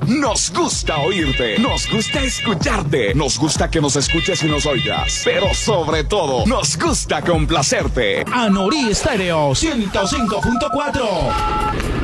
nos gusta oírte, nos gusta escucharte, nos gusta que nos escuches y nos oigas, pero sobre todo, nos gusta complacerte. Anorí Estéreo 105.4.